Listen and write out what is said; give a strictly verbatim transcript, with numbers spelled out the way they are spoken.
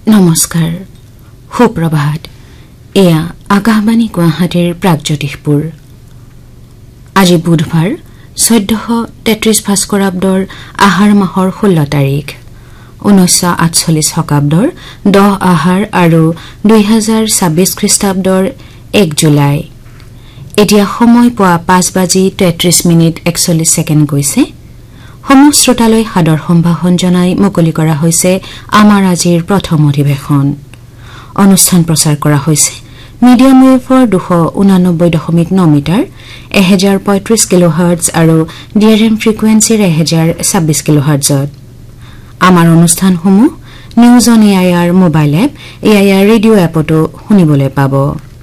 নমস্কাৰ সুপ্ৰভাত এয়া আকাশবাণী গুৱাহাটীৰ প্ৰাগজ্যোতিষপুৰ আজি বুধবাৰ চৈধ্যশ তেত্ৰিশ ভাস্কৰাব্দৰ আহাৰ মাহৰ ষোল্ল তাৰিখ ঊনৈছশ আঠচল্লিছ শকাব্দৰ দহ আহাৰ আৰু দুই হাজাৰ ছাব্বিছ খ্ৰীষ্টাব্দৰ এক জুলাই এতিয়া সময় পুৱা পাঁচ বাজি তেত্ৰিশ মিনিট একচল্লিছ ছেকেণ্ড গৈছে সমূহ শ্ৰোতালৈ সাদৰ সম্ভাষণ জনাই মুকলি কৰা হৈছে আমাৰ আজিৰ প্ৰথম অধিৱেশন অনুষ্ঠান প্ৰচাৰ কৰা হৈছে মিডিয়াম ৱেভৰ দুশ ঊনানব্বৈ দশমিক ন মিটাৰ এক হাজাৰ পঁয়ত্ৰিশ কিলোহাৰ্টজ আৰু ডিআৰএম ফ্ৰিকুৱেন্সিৰ এক হাজাৰ ছাব্বিছ কিলোহাৰ্টজত আমাৰ অনুষ্ঠানসমূহ news on AIR mobile app AIR radio' এপতো শুনিবলৈ পাব।